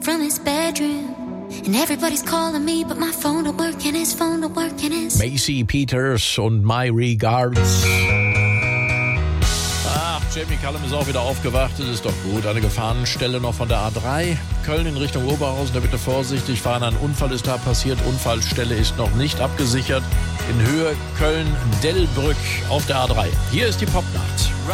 from his bedroom. And everybody's calling me, but my phone don't work and his phone don't work and his... Macy Peters und My Regards. Ach, Jamie Cullum ist auch wieder aufgewacht, das ist doch gut. Eine Gefahrenstelle noch von der A3. Köln in Richtung Oberhausen, da bitte vorsichtig fahren. Ein Unfall ist da passiert, Unfallstelle ist noch nicht abgesichert. In Höhe Köln-Dellbrück auf der A3. Hier ist die Popnacht.